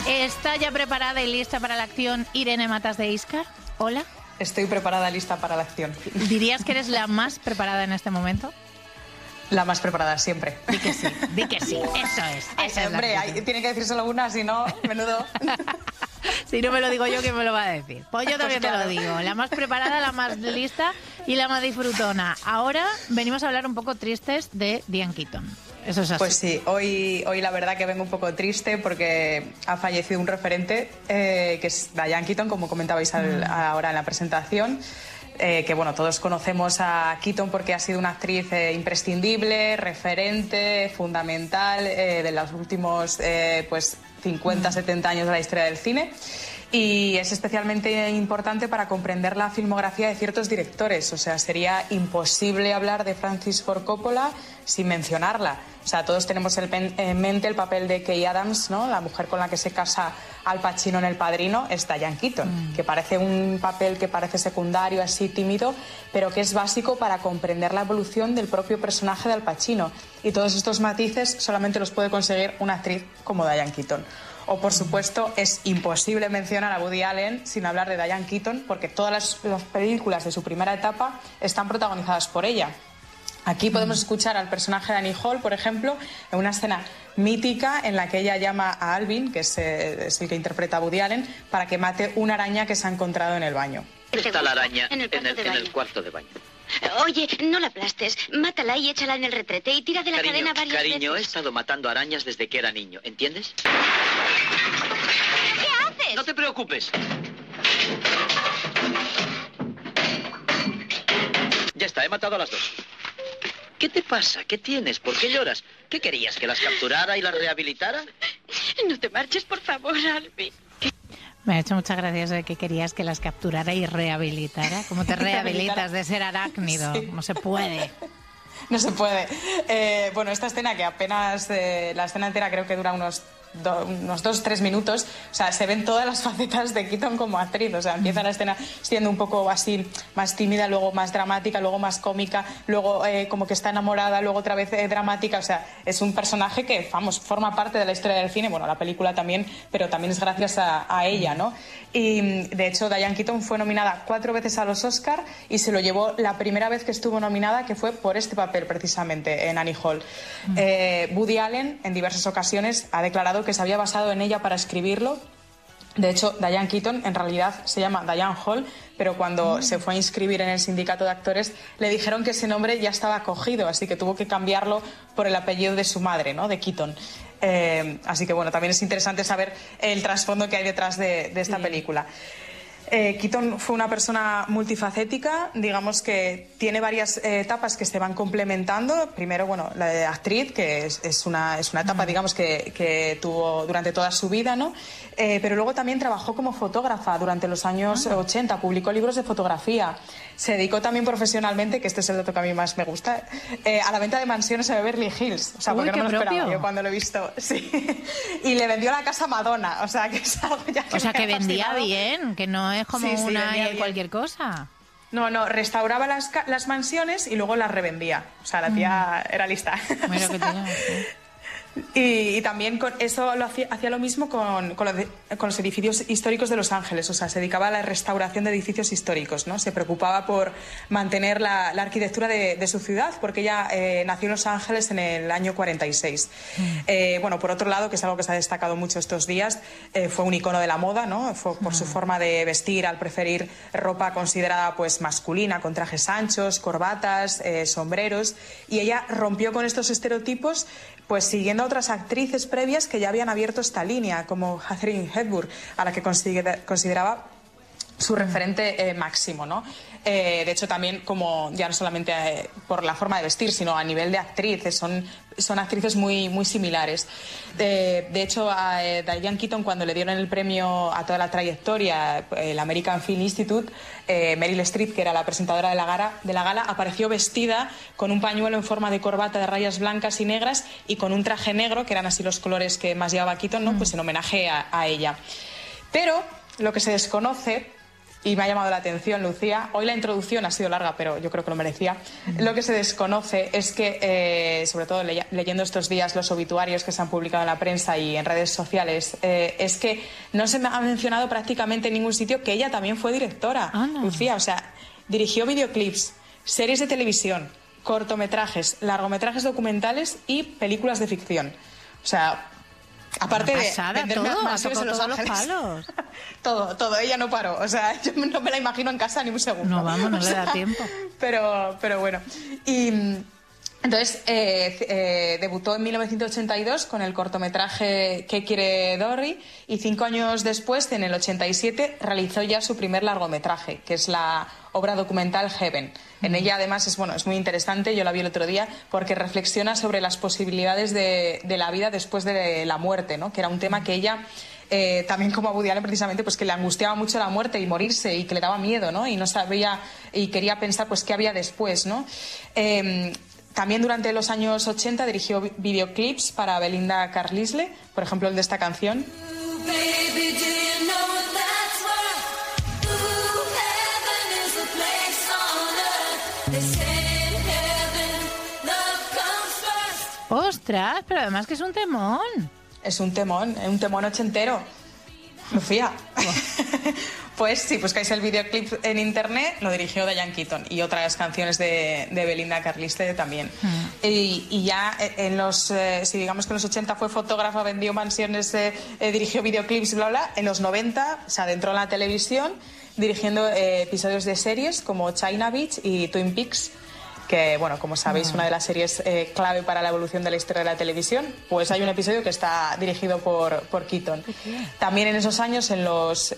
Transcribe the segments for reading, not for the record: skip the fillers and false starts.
¿Está ya preparada y lista para la acción Irene Matas de Íscar? Hola. Estoy preparada, lista para la acción. ¿Dirías que eres la más preparada en este momento? La más preparada siempre. Di que sí, eso es. Hombre, tiene que decir solo una, si no, menudo. Si no me lo digo yo, ¿quién me lo va a decir? Pues yo también te lo digo. La más preparada, la más lista y la más disfrutona. Ahora venimos a hablar un poco tristes de Diane Keaton. Eso es así. Pues sí, hoy la verdad que vengo un poco triste porque ha fallecido un referente que es Diane Keaton, como comentabais ahora en la presentación. Que bueno, todos conocemos a Keaton porque ha sido una actriz imprescindible, referente, fundamental de los últimos 50, 70 años de la historia del cine. Y es especialmente importante para comprender la filmografía de ciertos directores. O sea, sería imposible hablar de Francis Ford Coppola sin mencionarla. O sea, todos tenemos en mente el papel de Kay Adams, ¿no? La mujer con la que se casa Al Pacino en El Padrino es Diane Keaton, que parece un papel que parece secundario, así tímido, pero que es básico para comprender la evolución del propio personaje de Al Pacino. Y todos estos matices solamente los puede conseguir una actriz como Diane Keaton. O, por supuesto, es imposible mencionar a Woody Allen sin hablar de Diane Keaton, porque todas las películas de su primera etapa están protagonizadas por ella. Aquí podemos escuchar al personaje de Annie Hall, por ejemplo, en una escena mítica en la que ella llama a Alvin, que es el que interpreta a Woody Allen, para que mate una araña que se ha encontrado en el baño. Está la araña en el cuarto de baño. Oye, no la aplastes. Mátala y échala en el retrete y tira de la cadena varias veces. Cariño, he estado matando arañas desde que era niño, ¿entiendes? ¿Qué haces? No te preocupes. Ya está, he matado a las dos. ¿Qué te pasa? ¿Qué tienes? ¿Por qué lloras? ¿Qué querías? ¿Que las capturara y las rehabilitara? No te marches, por favor, Albi. Me ha hecho muchas gracias de que querías que las capturara y rehabilitara. ¿Cómo te rehabilitas de ser arácnido? Sí. No se puede. No se puede. Bueno, esta escena que apenas... la escena entera creo que dura unos 2-3 minutos, o sea, se ven todas las facetas de Keaton como actriz. O sea, empieza la escena siendo un poco así, más tímida, luego más dramática, luego más cómica, luego como que está enamorada, luego otra vez dramática. O sea, es un personaje que, vamos, forma parte de la historia del cine, bueno, la película también, pero también es gracias a ella, ¿no? Y de hecho, Diane Keaton fue nominada 4 veces a los Oscar y se lo llevó la primera vez que estuvo nominada, que fue por este papel precisamente, en Annie Hall. Woody Allen en diversas ocasiones ha declarado que se había basado en ella para escribirlo. De hecho, Diane Keaton en realidad se llama Diane Hall, pero cuando se fue a inscribir en el sindicato de actores le dijeron que ese nombre ya estaba cogido, así que tuvo que cambiarlo por el apellido de su madre, ¿no? De Keaton. Así que bueno, también es interesante saber el trasfondo que hay detrás de esta película. Keaton fue una persona multifacética, digamos que tiene varias etapas que se van complementando. Primero, bueno, la de actriz, que es una etapa, digamos, que tuvo durante toda su vida, ¿no? Pero luego también trabajó como fotógrafa durante los años 80, publicó libros de fotografía. Se dedicó también profesionalmente, que este es el dato que a mí más me gusta, a la venta de mansiones en Beverly Hills. O sea, porque no me lo esperaba yo cuando lo he visto. Sí. Y le vendió la casa a Madonna, o sea, que es algo ya que... O sea, que vendía bien, que no es como una y cualquier cosa. No, restauraba las mansiones y luego las revendía. O sea, la tía era lista. Bueno, que tenía, sí. Y también con eso hacía lo mismo con los edificios históricos de Los Ángeles. O sea, se dedicaba a la restauración de edificios históricos, ¿no? Se preocupaba por mantener la arquitectura de su ciudad, porque ella nació en Los Ángeles en el año 46. Bueno, por otro lado, que es algo que se ha destacado mucho estos días, fue un icono de la moda, ¿no? Fue por su forma de vestir, al preferir ropa considerada pues masculina, con trajes anchos, corbatas, sombreros, y ella rompió con estos estereotipos, pues siguiendo a otras actrices previas que ya habían abierto esta línea, como Katharine Hepburn, a la que consideraba su referente máximo, ¿no? De hecho, también como ya no solamente por la forma de vestir, sino a nivel de actriz, son actrices muy similares. De hecho, a Diane Keaton, cuando le dieron el premio a toda la trayectoria, el American Film Institute, Meryl Streep, que era la presentadora de la gala, apareció vestida con un pañuelo en forma de corbata de rayas blancas y negras y con un traje negro, que eran así los colores que más llevaba Keaton, ¿no? Pues en homenaje a ella. Pero lo que se desconoce y me ha llamado la atención, Lucía. Hoy la introducción ha sido larga, pero yo creo que lo merecía. Lo que se desconoce es que, sobre todo leyendo estos días los obituarios que se han publicado en la prensa y en redes sociales, es que no se me ha mencionado prácticamente en ningún sitio que ella también fue directora, Lucía. O sea, dirigió videoclips, series de televisión, cortometrajes, largometrajes documentales y películas de ficción. O sea... Aparte de venderme mansiones en Los Ángeles. Todo, ella no paró. O sea, yo no me la imagino en casa ni un segundo. No, vamos, no le da tiempo. Pero bueno. Y entonces debutó en 1982 con el cortometraje ¿Qué quiere Dory? Y 5 años después, en el 87, realizó ya su primer largometraje, que es la obra documental Heaven. En ella, además, es muy interesante, yo la vi el otro día, porque reflexiona sobre las posibilidades de la vida después de la muerte, ¿no? Que era un tema que ella, también como a Woody Allen, precisamente, pues que le angustiaba mucho la muerte y morirse, y que le daba miedo, ¿no? Y no sabía, y quería pensar, pues, qué había después, ¿no? También durante los años 80 dirigió videoclips para Belinda Carlisle, por ejemplo, el de esta canción. ¡Ostras! Pero además que es un temón. Es un temón ochentero. Lucía. Pues si buscáis el videoclip en internet, lo dirigió Diane Keaton y otras canciones de Belinda Carlisle también. Y ya en los, si digamos que en los 80 fue fotógrafa, vendió mansiones, dirigió videoclips, bla, bla, en los 90 se adentró en la televisión dirigiendo episodios de series como China Beach y Twin Peaks, que, bueno, como sabéis, una de las series clave para la evolución de la historia de la televisión. Pues hay un episodio que está dirigido por Keaton. También en esos años, en los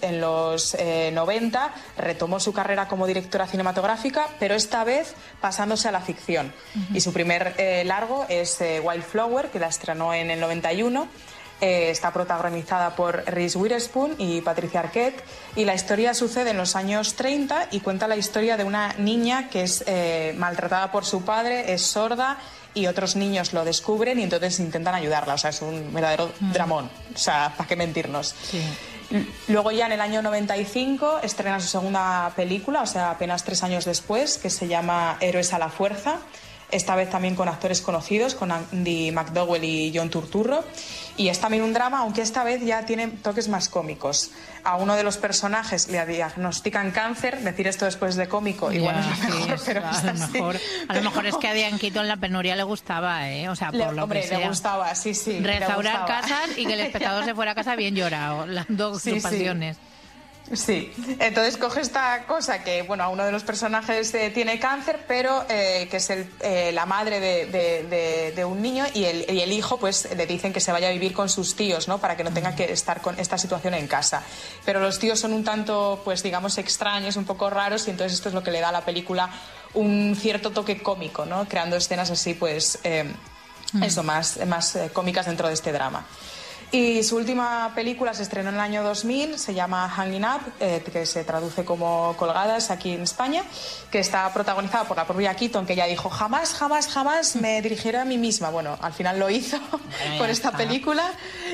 90, retomó su carrera como directora cinematográfica, pero esta vez pasándose a la ficción. Y su primer largo es Wildflower, que la estrenó en el 91. Está protagonizada por Reese Witherspoon y Patricia Arquette, y la historia sucede en los años 30 y cuenta la historia de una niña que es maltratada por su padre, es sorda, y otros niños lo descubren y entonces intentan ayudarla. O sea, es un verdadero dramón, o sea, ¿para qué mentirnos? Sí. Luego ya en el año 95 estrena su segunda película, o sea, apenas 3 años después, que se llama Héroes a la Fuerza. Esta vez también con actores conocidos, con Andy McDowell y John Turturro. Y es también un drama, aunque esta vez ya tiene toques más cómicos. A uno de los personajes le diagnostican cáncer. Decir esto después de cómico igual es lo mejor, pero a lo mejor es que a Diane Keaton la penuria le gustaba, ¿eh? O sea, por lo que sea. Le gustaba, sí. Restaurar casas y que el espectador se fuera a casa bien llorado. Las dos pasiones. Sí, entonces coge esta cosa que, bueno, a uno de los personajes tiene cáncer, pero que es la madre de un niño, y el hijo, pues le dicen que se vaya a vivir con sus tíos, ¿no? Para que no tenga que estar con esta situación en casa. Pero los tíos son un tanto, pues digamos, extraños, un poco raros, y entonces esto es lo que le da a la película un cierto toque cómico, ¿no? Creando escenas así, pues, más cómicas dentro de este drama. Y su última película se estrenó en el año 2000, se llama Hanging Up, que se traduce como Colgadas aquí en España, que está protagonizada por la propia Keaton, que ella dijo, jamás me dirigiré a mí misma. Bueno, al final lo hizo con esta película,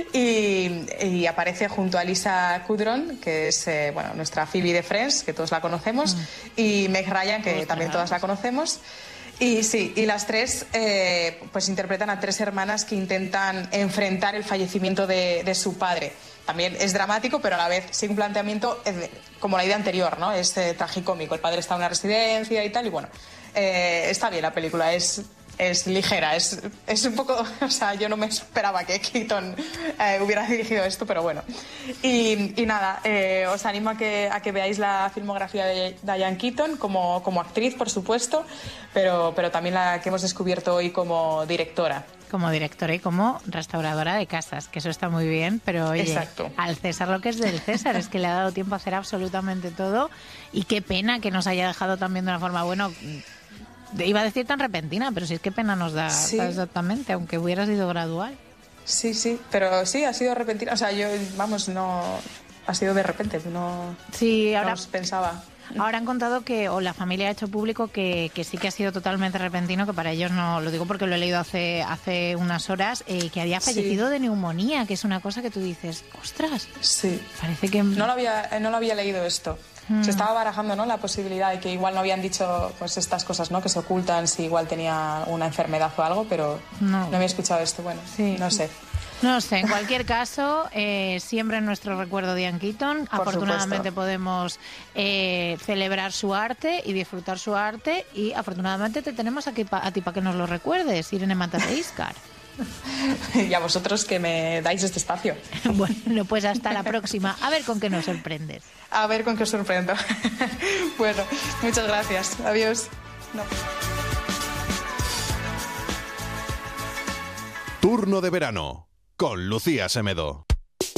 y aparece junto a Lisa Kudrow, que es nuestra Phoebe de Friends, que todos la conocemos, y Meg Ryan, que también todas la conocemos. Y sí, y las tres pues interpretan a 3 hermanas que intentan enfrentar el fallecimiento de su padre. También es dramático, pero a la vez sin un planteamiento como la idea anterior, ¿no? Es tragicómico. El padre está en una residencia y tal, y bueno, está bien la película, es ligera, es un poco... O sea, yo no me esperaba que Keaton hubiera dirigido esto, pero bueno. Y nada, os animo a que veáis la filmografía de Diane Keaton como actriz, por supuesto, pero también la que hemos descubierto hoy como directora. Como directora y como restauradora de casas, que eso está muy bien, pero oye, exacto, al César lo que es del César, es que le ha dado tiempo a hacer absolutamente todo, y qué pena que nos haya dejado también de una forma, bueno... Iba a decir tan repentina, pero sí es que pena nos da exactamente, aunque hubiera sido gradual. Sí, pero sí, ha sido repentina. O sea, no... Ha sido de repente, no... Sí, ahora... pensaba... Ahora han contado o la familia ha hecho público que sí que ha sido totalmente repentino, que para ellos no, lo digo porque lo he leído hace unas horas, que había fallecido de neumonía, que es una cosa que tú dices, ostras. Sí. Parece que... No lo había leído esto. Se estaba barajando, ¿no?, la posibilidad de que igual no habían dicho pues estas cosas, ¿no?, que se ocultan, si igual tenía una enfermedad o algo, pero no había escuchado esto. Bueno, sí. No sé. No sé, en cualquier caso, siempre en nuestro recuerdo de Diane Keaton. Afortunadamente podemos celebrar su arte y disfrutar su arte, y afortunadamente te tenemos aquí a ti para que nos lo recuerdes, Irene Matas de Íscar. Y a vosotros que me dais este espacio. Bueno, pues hasta la próxima. A ver con qué nos sorprendes. A ver con qué os sorprendo. Bueno, muchas gracias. Adiós. No. Turno de verano con Lucía Semedo.